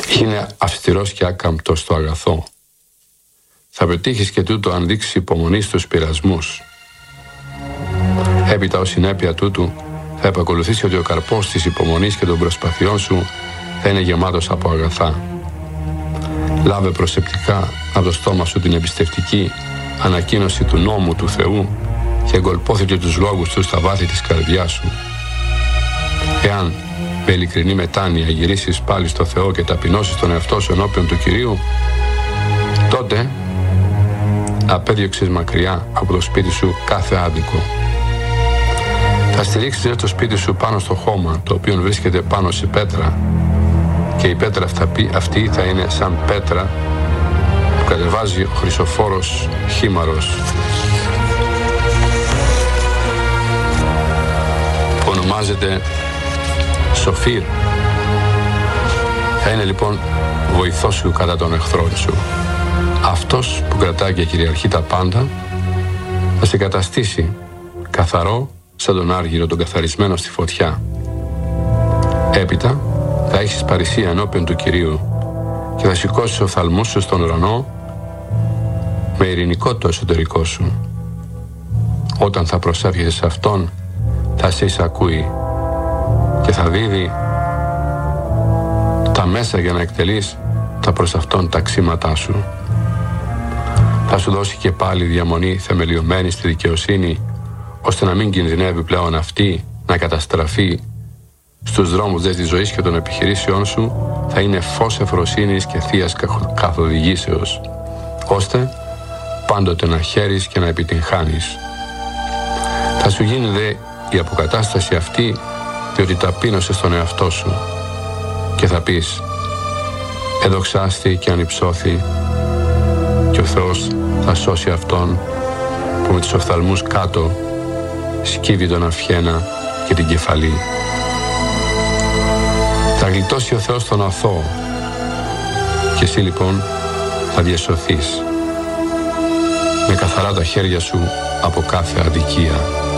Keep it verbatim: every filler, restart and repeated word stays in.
Είναι αυστηρός και άκαμπτος στο αγαθό. Θα πετύχεις και τούτο αν δείξεις υπομονή στους πειρασμούς. Έπειτα ως συνέπεια τούτου θα επακολουθήσει ότι ο καρπός της υπομονής και των προσπαθειών σου θα είναι γεμάτος από αγαθά. Λάβε προσεκτικά από το στόμα σου την εμπιστευτική ανακοίνωση του νόμου του Θεού και εγκολπώθηκε τους λόγους του στα βάθη της καρδιάς σου. Εάν με ειλικρινή μετάνοια γυρίσεις πάλι στο Θεό και ταπεινώσεις τον εαυτό σου ενώπιον του Κυρίου, τότε απέδιωξες μακριά από το σπίτι σου κάθε άδικο. Θα στηρίξεις το σπίτι σου πάνω στο χώμα, το οποίο βρίσκεται πάνω σε πέτρα, και η πέτρα αυτή θα είναι σαν πέτρα που κατεβάζει ο χρυσοφόρος χήμαρος, που ονομάζεται Σοφύρ. Θα είναι λοιπόν βοηθός σου κατά των εχθρών σου. Αυτός που κρατάει και κυριαρχεί τα πάντα θα σε καταστήσει καθαρό σαν τον άργυρο τον καθαρισμένο στη φωτιά. Έπειτα θα έχεις παρησία ενώπιον του Κυρίου και θα σηκώσεις οφθαλμούς σου στον ουρανό με ειρηνικό το εσωτερικό σου. Όταν θα προσεύχεσαι σε Αυτόν, θα σε εισακούει και θα δίδει τα μέσα για να εκτελείς τα προς Αυτόν ταξίματά σου. Θα σου δώσει και πάλι διαμονή θεμελιωμένη στη δικαιοσύνη, ώστε να μην κινδυνεύει πλέον αυτή να καταστραφεί. Στους δρόμους δε της ζωής και των επιχειρήσεών σου θα είναι φως ευφροσύνης και θείας καθοδηγήσεως, ώστε πάντοτε να χαίρεις και να επιτυγχάνεις. Θα σου γίνει δε η αποκατάσταση αυτή, διότι ταπείνωσες τον εαυτό σου, και θα πεις: εδοξάστη και ανυψώθη, και ο Θεός θα σώσει Αυτόν που με τους οφθαλμούς κάτω σκύβει τον αυχένα και την κεφαλή. Θα γλιτώσει ο Θεός τον αθώο, και εσύ λοιπόν θα διασωθείς με καθαρά τα χέρια σου από κάθε αδικία.